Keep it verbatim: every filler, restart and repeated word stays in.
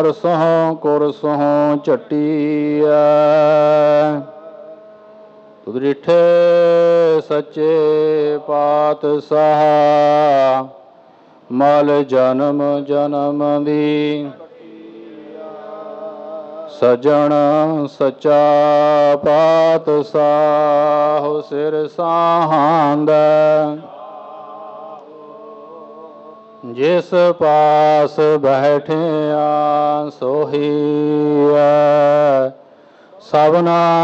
ਅਰਸੋਂ ਕੁਰਸੋਂ ਝਟੀਐ। ਤੁਧ ਡਿਠੇ ਸੱਚੇ ਪਾਤਸ਼ਾਹ, ਮਲ ਜਨਮ ਜਨਮ ਦੀ। ਸਜਣ ਸੱਚਾ ਪਾਤਸ਼ਾਹ, ਸਿਰ ਸਾਹਾਂਦਾ। ਜਿਸ ਪਾਸ ਬੈਠਿਆ ਸੋਹੀਐ, ਸਭਨਾ